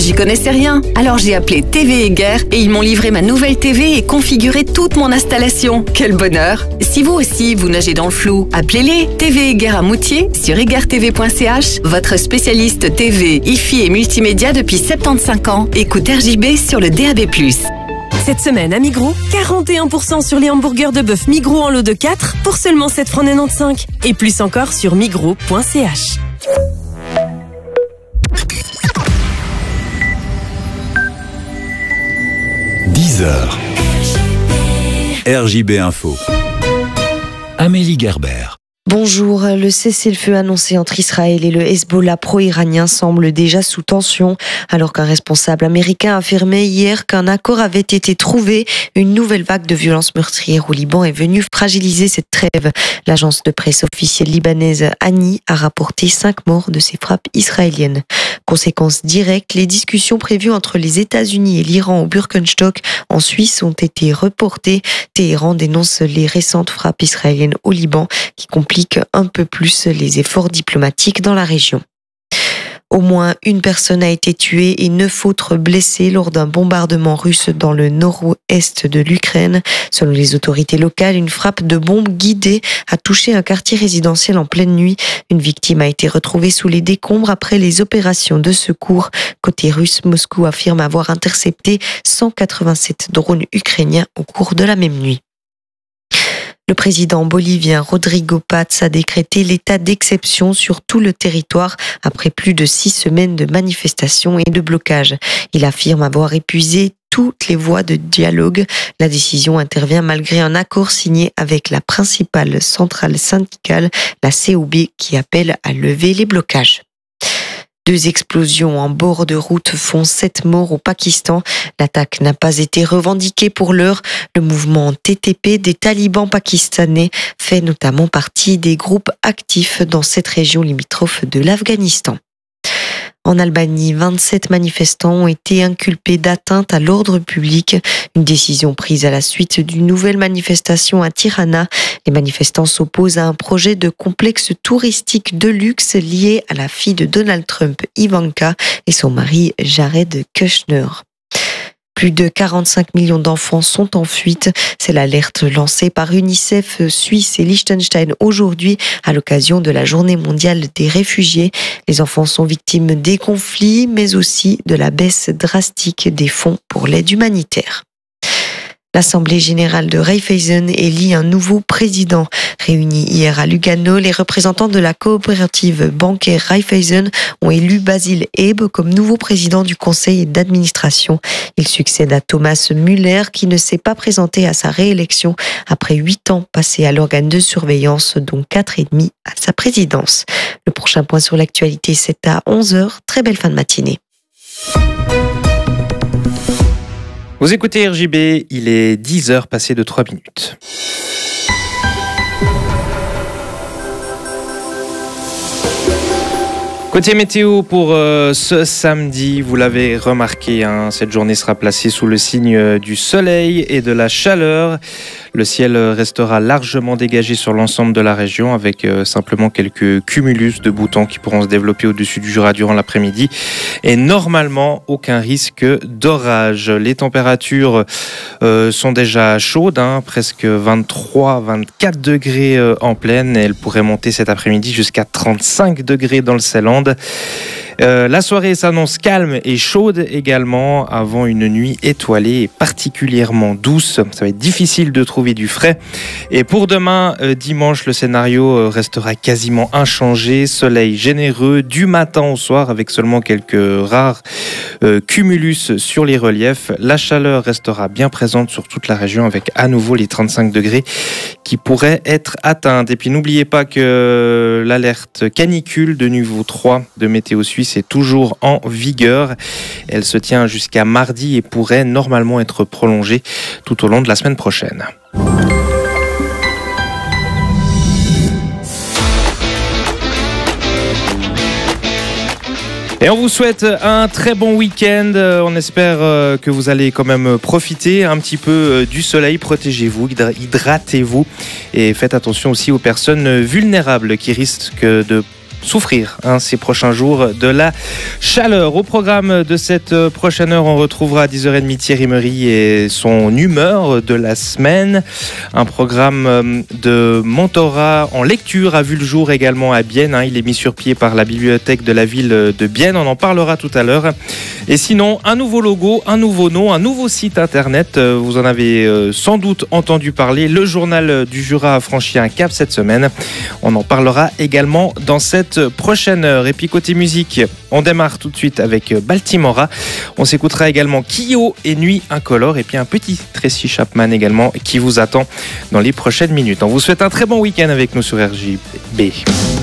j'y connaissais rien. Alors j'ai appelé TV Eger et ils m'ont livré ma nouvelle TV et configuré toute mon installation. Quel bonheur! Si vous aussi, vous nagez dans le flou, appelez-les. TV Eger à Moutier sur egertv.ch, votre spécialiste TV, Hi-Fi et multimédia depuis 75 ans. Écoute RJB sur le DAB+. Cette semaine à Migros, 41% sur les hamburgers de bœuf Migros en lot de 4 pour seulement 7,95 francs. Et plus encore sur migros.ch. RJB Info. Amélie Gerber. Bonjour, le cessez-le-feu annoncé entre Israël et le Hezbollah pro-iranien semble déjà sous tension, alors qu'un responsable américain affirmait hier qu'un accord avait été trouvé. Une nouvelle vague de violences meurtrières au Liban est venue fragiliser cette trêve. L'agence de presse officielle libanaise Ani a rapporté 5 morts de ces frappes israéliennes. Conséquence directe, les discussions prévues entre les États-Unis et l'Iran au Birkenstock en Suisse ont été reportées. Téhéran dénonce les récentes frappes israéliennes au Liban qui compliquent un peu plus les efforts diplomatiques dans la région. Au moins une personne a été tuée et 9 autres blessées lors d'un bombardement russe dans le nord-ouest de l'Ukraine. Selon les autorités locales, une frappe de bombe guidée a touché un quartier résidentiel en pleine nuit. Une victime a été retrouvée sous les décombres après les opérations de secours. Côté russe, Moscou affirme avoir intercepté 187 drones ukrainiens au cours de la même nuit. Le président bolivien Rodrigo Paz a décrété l'état d'exception sur tout le territoire après plus de 6 semaines de manifestations et de blocages. Il affirme avoir épuisé toutes les voies de dialogue. La décision intervient malgré un accord signé avec la principale centrale syndicale, la COB, qui appelle à lever les blocages. 2 explosions en bord de route font 7 morts au Pakistan. L'attaque n'a pas été revendiquée pour l'heure. Le mouvement TTP des talibans pakistanais fait notamment partie des groupes actifs dans cette région limitrophe de l'Afghanistan. En Albanie, 27 manifestants ont été inculpés d'atteinte à l'ordre public. Une décision prise à la suite d'une nouvelle manifestation à Tirana. Les manifestants s'opposent à un projet de complexe touristique de luxe lié à la fille de Donald Trump, Ivanka, et son mari, Jared Kushner. Plus de 45 millions d'enfants sont en fuite. C'est l'alerte lancée par UNICEF Suisse et Liechtenstein aujourd'hui à l'occasion de la Journée mondiale des réfugiés. Les enfants sont victimes des conflits, mais aussi de la baisse drastique des fonds pour l'aide humanitaire. L'Assemblée générale de Raiffeisen élit un nouveau président. Réunis hier à Lugano, les représentants de la coopérative bancaire Raiffeisen ont élu Basile Ebe comme nouveau président du conseil d'administration. Il succède à Thomas Müller qui ne s'est pas présenté à sa réélection après 8 ans passés à l'organe de surveillance, dont 4 et demi à sa présidence. Le prochain point sur l'actualité, c'est à 11h. Très belle fin de matinée. Vous écoutez RJB, il est 10h passé de 3 minutes. Côté météo pour ce samedi, vous l'avez remarqué, cette journée sera placée sous le signe du soleil et de la chaleur. Le ciel restera largement dégagé sur l'ensemble de la région avec simplement quelques cumulus de bouts qui pourront se développer au-dessus du Jura durant l'après-midi et normalement aucun risque d'orage. Les températures sont déjà chaudes, presque 23-24 degrés en pleine. Elles pourraient monter cet après-midi jusqu'à 35 degrés dans le Seeland. La soirée s'annonce calme et chaude également avant une nuit étoilée et particulièrement douce. Ça va être difficile de trouver du frais. Et pour demain, dimanche, le scénario restera quasiment inchangé. Soleil généreux du matin au soir avec seulement quelques rares cumulus sur les reliefs. La chaleur restera bien présente sur toute la région avec à nouveau les 35 degrés qui pourraient être atteintes. Et puis n'oubliez pas que l'alerte canicule de niveau 3 de Météo Suisse est toujours en vigueur. Elle se tient jusqu'à mardi et pourrait normalement être prolongée tout au long de la semaine prochaine. Et on vous souhaite un très bon week-end. On espère que vous allez quand même profiter un petit peu du soleil. Protégez-vous, hydratez-vous et faites attention aussi aux personnes vulnérables qui risquent de souffrir ces prochains jours de la chaleur. Au programme de cette prochaine heure, on retrouvera à 10h30 Thierry Mery et son humeur de la semaine. Un programme de mentorat en lecture a vu le jour également à Bienne. Il est mis sur pied par la bibliothèque de la ville de Bienne. On en parlera tout à l'heure. Et sinon, un nouveau logo, un nouveau nom, un nouveau site internet. Vous en avez sans doute entendu parler. Le journal du Jura a franchi un cap cette semaine. On en parlera également dans cette prochaine heure. Et puis côté musique, on démarre tout de suite avec Baltimora. On s'écoutera également Kyo et Nuit Incolore. Et puis un petit Tracy Chapman également qui vous attend dans les prochaines minutes. On vous souhaite un très bon week-end avec nous sur RJB.